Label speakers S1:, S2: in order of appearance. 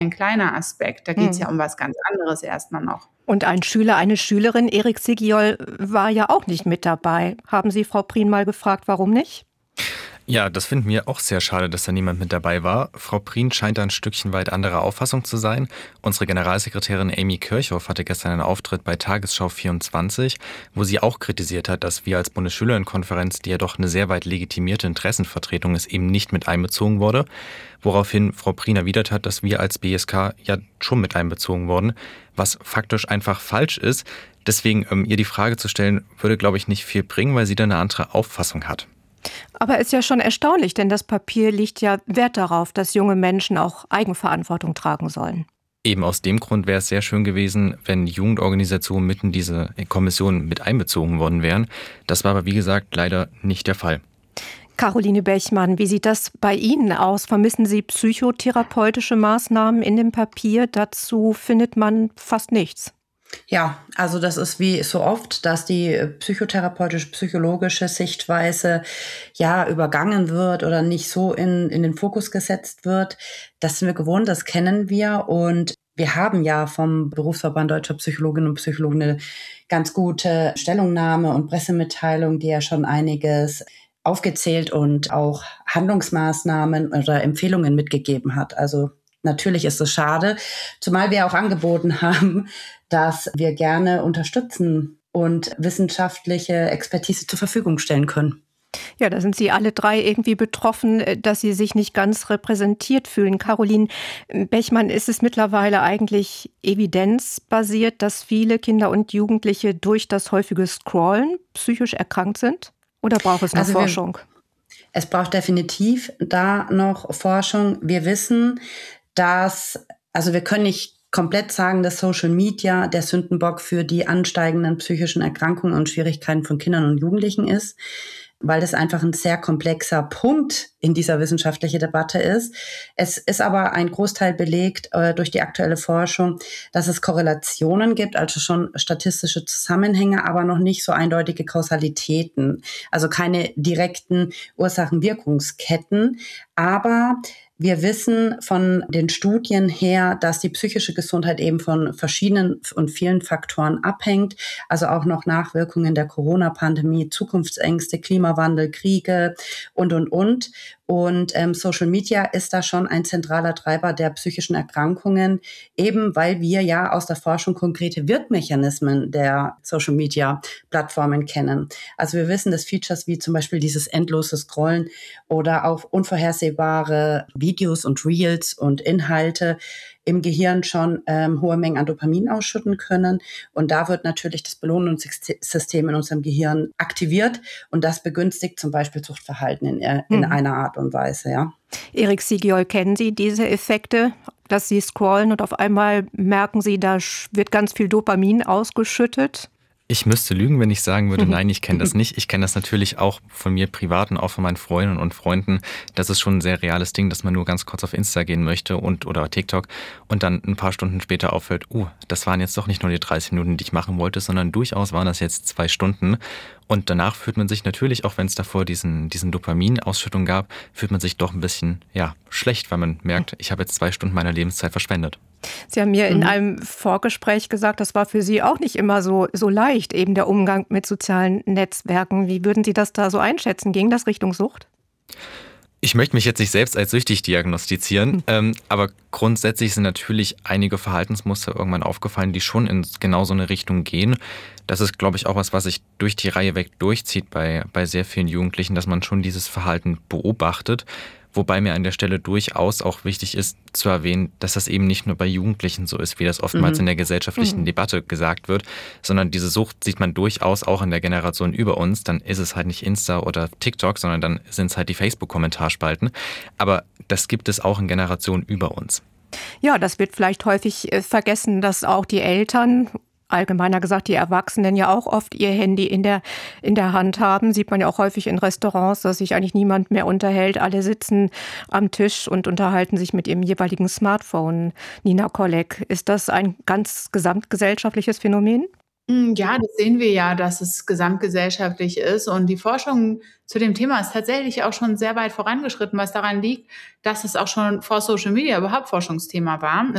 S1: ein kleiner Aspekt. Da geht es ja um was ganz anderes erstmal noch.
S2: Und ein Schüler, eine Schülerin, Erik Sigiol, war ja auch nicht mit dabei. Haben Sie Frau Prien mal gefragt, warum nicht?
S3: Ja, das finden wir auch sehr schade, dass da niemand mit dabei war. Frau Prien scheint da ein Stückchen weit anderer Auffassung zu sein. Unsere Generalsekretärin Amy Kirchhoff hatte gestern einen Auftritt bei Tagesschau 24, wo sie auch kritisiert hat, dass wir als Bundesschülerinnenkonferenz, die ja doch eine sehr weit legitimierte Interessenvertretung ist, eben nicht mit einbezogen wurde. Woraufhin Frau Prien erwidert hat, dass wir als BSK ja schon mit einbezogen wurden, was faktisch einfach falsch ist. Deswegen ihr die Frage zu stellen, würde, glaube ich, nicht viel bringen, weil sie da eine andere Auffassung hat.
S2: Aber ist ja schon erstaunlich, denn das Papier legt ja Wert darauf, dass junge Menschen auch Eigenverantwortung tragen sollen.
S3: Eben aus dem Grund wäre es sehr schön gewesen, wenn Jugendorganisationen mit in diese Kommission mit einbezogen worden wären. Das war aber, wie gesagt, leider nicht der Fall.
S2: Caroline Bechmann, wie sieht das bei Ihnen aus? Vermissen Sie psychotherapeutische Maßnahmen in dem Papier? Dazu findet man fast nichts.
S4: Ja, also das ist wie so oft, dass die psychotherapeutisch-psychologische Sichtweise ja übergangen wird oder nicht so in den Fokus gesetzt wird. Das sind wir gewohnt, das kennen wir, und wir haben ja vom Berufsverband Deutscher Psychologinnen und Psychologen eine ganz gute Stellungnahme und Pressemitteilung, die ja schon einiges aufgezählt und auch Handlungsmaßnahmen oder Empfehlungen mitgegeben hat. Also natürlich ist es schade, zumal wir auch angeboten haben, dass wir gerne unterstützen und wissenschaftliche Expertise zur Verfügung stellen können.
S2: Ja, da sind Sie alle drei irgendwie betroffen, dass Sie sich nicht ganz repräsentiert fühlen. Caroline Bechmann, ist es mittlerweile eigentlich evidenzbasiert, dass viele Kinder und Jugendliche durch das häufige Scrollen psychisch erkrankt sind? Oder braucht es noch Forschung?
S4: Es braucht definitiv da noch Forschung. Wir wissen, wir können nicht komplett sagen, dass Social Media der Sündenbock für die ansteigenden psychischen Erkrankungen und Schwierigkeiten von Kindern und Jugendlichen ist, weil das einfach ein sehr komplexer Punkt in dieser wissenschaftlichen Debatte ist. Es ist aber ein Großteil belegt durch die aktuelle Forschung, dass es Korrelationen gibt, also schon statistische Zusammenhänge, aber noch nicht so eindeutige Kausalitäten, also keine direkten Ursachen-Wirkungsketten. Aber wir wissen von den Studien her, dass die psychische Gesundheit eben von verschiedenen und vielen Faktoren abhängt. Also auch noch Nachwirkungen der Corona-Pandemie, Zukunftsängste, Klimawandel, Kriege und. Und Social Media ist da schon ein zentraler Treiber der psychischen Erkrankungen, eben weil wir ja aus der Forschung konkrete Wirkmechanismen der Social Media Plattformen kennen. Also wir wissen, dass Features wie zum Beispiel dieses endlose Scrollen oder auch unvorhersehbare Videos und Reels und Inhalte im Gehirn schon hohe Mengen an Dopamin ausschütten können. Und da wird natürlich das Belohnungssystem in unserem Gehirn aktiviert. Und das begünstigt zum Beispiel Suchtverhalten in einer Art und Weise. Ja.
S2: Erik Sigiol, kennen Sie diese Effekte, dass Sie scrollen und auf einmal merken Sie, da wird ganz viel Dopamin ausgeschüttet?
S3: Ich müsste lügen, wenn ich sagen würde, nein, ich kenne das nicht. Ich kenne das natürlich auch von mir privat und auch von meinen Freundinnen und Freunden. Das ist schon ein sehr reales Ding, dass man nur ganz kurz auf Insta gehen möchte oder TikTok und dann ein paar Stunden später auffällt, das waren jetzt doch nicht nur die 30 Minuten, die ich machen wollte, sondern durchaus waren das jetzt 2 Stunden. Und danach fühlt man sich natürlich, auch wenn es davor diesen Dopaminausschüttung gab, fühlt man sich doch ein bisschen schlecht, weil man merkt, ich habe jetzt 2 Stunden meiner Lebenszeit verschwendet.
S2: Sie haben mir in einem Vorgespräch gesagt, das war für Sie auch nicht immer so leicht, eben der Umgang mit sozialen Netzwerken. Wie würden Sie das da so einschätzen? Ging das Richtung Sucht?
S3: Ich möchte mich jetzt nicht selbst als süchtig diagnostizieren, aber grundsätzlich sind natürlich einige Verhaltensmuster irgendwann aufgefallen, die schon in genau so eine Richtung gehen. Das ist, glaube ich, auch was sich durch die Reihe weg durchzieht bei sehr vielen Jugendlichen, dass man schon dieses Verhalten beobachtet. Wobei mir an der Stelle durchaus auch wichtig ist zu erwähnen, dass das eben nicht nur bei Jugendlichen so ist, wie das oftmals in der gesellschaftlichen Debatte gesagt wird, sondern diese Sucht sieht man durchaus auch in der Generation über uns. Dann ist es halt nicht Insta oder TikTok, sondern dann sind es halt die Facebook-Kommentarspalten. Aber das gibt es auch in Generationen über uns.
S2: Ja, das wird vielleicht häufig vergessen, dass auch die Eltern, allgemeiner gesagt die Erwachsenen, ja auch oft ihr Handy in der Hand haben. Sieht man ja auch häufig in Restaurants, dass sich eigentlich niemand mehr unterhält. Alle sitzen am Tisch und unterhalten sich mit ihrem jeweiligen Smartphone. Nina Kolleg, ist das ein ganz gesamtgesellschaftliches Phänomen?
S1: Ja, das sehen wir ja, dass es gesamtgesellschaftlich ist. Und die Forschung zu dem Thema ist tatsächlich auch schon sehr weit vorangeschritten, was daran liegt, dass es auch schon vor Social Media überhaupt Forschungsthema war.